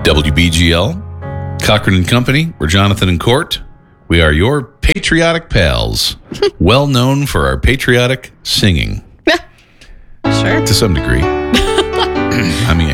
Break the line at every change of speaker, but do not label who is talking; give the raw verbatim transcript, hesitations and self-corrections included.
W B G L, Cochran and Company, we're Jonathan and Court. We are your patriotic pals, well known for our patriotic singing.
Sure.
To some degree. I mean,